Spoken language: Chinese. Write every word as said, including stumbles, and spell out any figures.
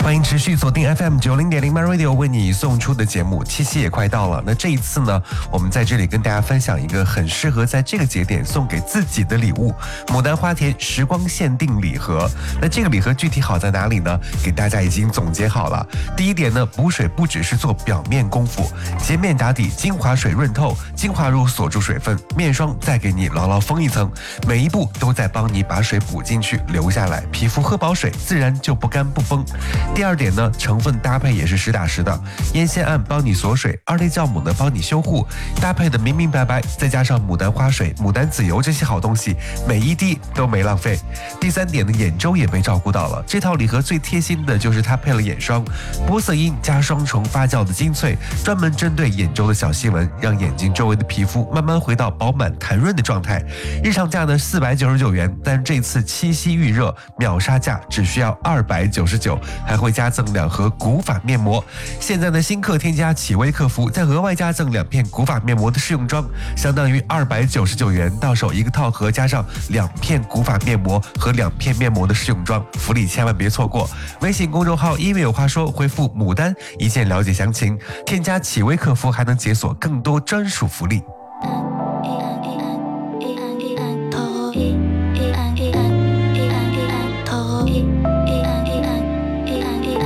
欢迎持续锁定 F M 九零点零 My Radio 为你送出的节目，七夕也快到了。那这一次呢，我们在这里跟大家分享一个很适合在这个节点送给自己的礼物——牡丹花田时光限定礼盒。那这个礼盒具体好在哪里呢？给大家已经总结好了。第一点呢，补水不只是做表面功夫，洁面打底，精华水润透，精华乳锁住水分，面霜再给你牢牢封一层，每一步都在帮你把水补进去留下来，皮肤喝饱水，自然就不干不崩。第二点呢，成分搭配也是实打实的，烟酰胺帮你锁水，二类酵母呢帮你修护，搭配的明明白白，再加上牡丹花水、牡丹籽油这些好东西，每一滴都没浪费。第三点呢，眼周也被照顾到了，这套礼盒最贴心的就是它配了眼霜，玻色因加双重发酵的精粹，专门针对眼周的小细纹，让眼睛周围的皮肤慢慢回到饱满弹润的状态。日常价呢四百九十九元，但这次七夕预热秒杀价只需要二百九十九，还会加赠两盒古法面膜。现在呢，新客添加启微客服，再额外加赠两片古法面膜的试用装，相当于二百九十九元，到手一个套盒加上两片古法面膜和两片面膜的试用装，福利千万别错过。微信公众号因为有话说，回复牡丹一键了解详情，添加启微客服还能解锁更多专属福利。